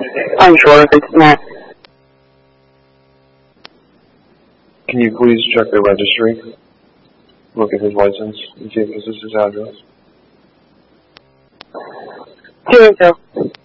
unsure if it's met. Can you please check the registry? Look at his license and see if this is his address. Doing so.